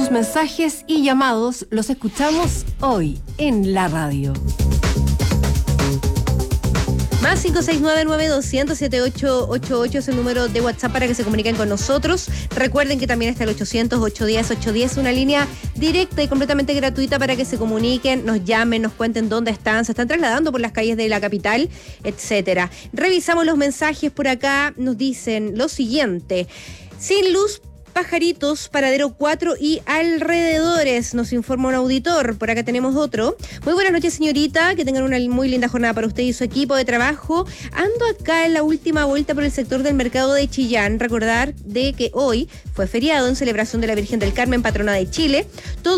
Sus mensajes y llamados los escuchamos hoy en la radio. Más 569-9200-7888 es el número de WhatsApp para que se comuniquen con nosotros. Recuerden que también está el 800-810-810, una línea directa y completamente gratuita para que se comuniquen, nos llamen, nos cuenten dónde están, se están trasladando por las calles de la capital, etcétera. Revisamos los mensajes por acá, nos dicen lo siguiente: sin luz, pajaritos, paradero 4 y alrededores, nos informa un auditor. Por acá tenemos otro. Muy buenas noches, señorita, que tengan una muy linda jornada para usted y su equipo de trabajo. Ando acá en la última vuelta por el sector del mercado de Chillán. Recordar de que hoy fue feriado en celebración de la Virgen del Carmen, patrona de Chile. Todo